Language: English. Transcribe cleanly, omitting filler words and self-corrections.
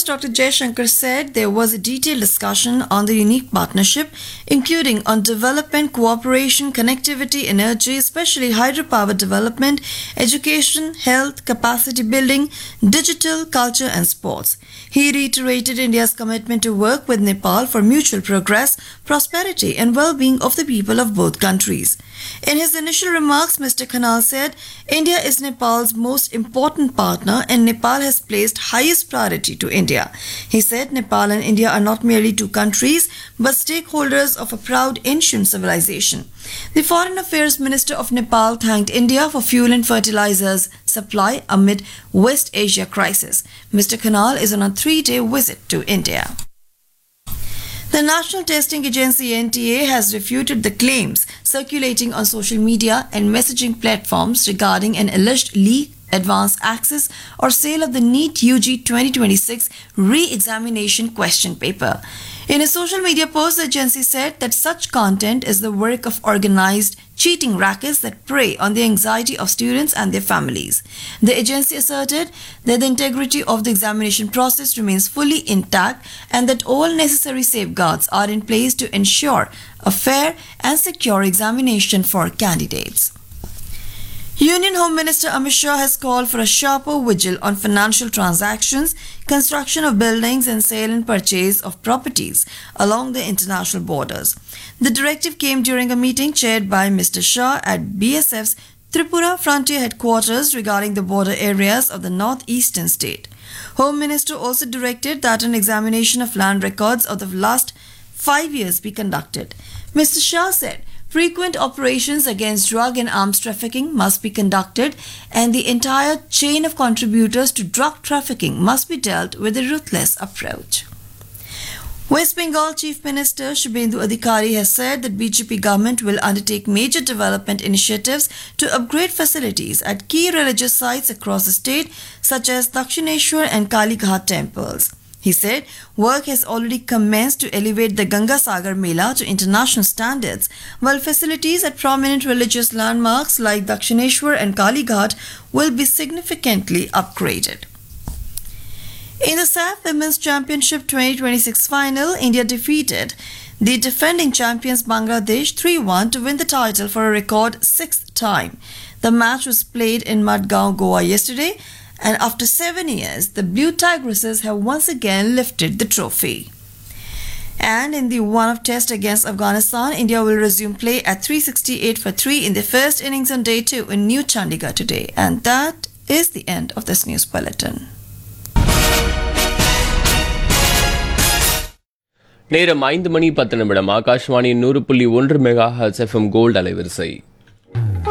Affairs Dr. Jaishankar said there was a detailed discussion on the unique partnership, including on development, cooperation, connectivity, energy, especially hydropower development, education, health, capacity building, digital, culture and sports. He reiterated India's commitment to work with Nepal for mutual progress, prosperity and well-being of the people of both countries. In his initial remarks, Mr. Khanal said India is Nepal's most important partner and Nepal has placed highest priority to India. He said Nepal and India are not merely two countries but stakeholders of a proud ancient civilization. The Foreign Affairs Minister of Nepal thanked India for fuel and fertilizers supply amid West Asia crisis. Mr. Khanal is on a 3-day visit to India. The National Testing Agency NTA has refuted the claims circulating on social media and messaging platforms regarding an alleged leak, advance access or sale of the NEET UG 2026 re-examination question paper. In a social media post, the agency said that such content is the work of organized cheating rackets that prey on the anxiety of students and their families. The agency asserted that the integrity of the examination process remains fully intact and that all necessary safeguards are in place to ensure a fair and secure examination for candidates. Union Home Minister Amit Shah has called for a sharper vigil on financial transactions, construction of buildings and sale and purchase of properties along the international borders. The directive came during a meeting chaired by Mr. Shah at BSF's Tripura Frontier Headquarters regarding the border areas of the northeastern state. Home Minister also directed that an examination of land records of the last 5 years be conducted. Mr. Shah said frequent operations against drug and arms trafficking must be conducted and the entire chain of contributors to drug trafficking must be dealt with a ruthless approach. West Bengal Chief Minister Shubhendu Adhikari has said that BJP government will undertake major development initiatives to upgrade facilities at key religious sites across the state such as Dakshineshwar and Kali Ghat temples. He said work has already commenced to elevate the Ganga Sagar Mela to international standards, while facilities at prominent religious landmarks like Dakshineshwar and Kali Ghat will be significantly upgraded. In the SAF Women's Championship 2026 final, India defeated the defending champions Bangladesh 3-1 to win the title for a record 6th time. The match was played in Madgaon, Goa yesterday, and after 7 years, the Blue Tigresses have once again lifted the trophy. And in the one-off test against Afghanistan, India will resume play at 368 for 3 in the first innings on day 2 in New Chandigarh today. And that is the end of this news bulletin. நேரம் 5 மணி 10 நிமிடம். Akashvani 100.1 mega hertz FM gold அலைவரிசை.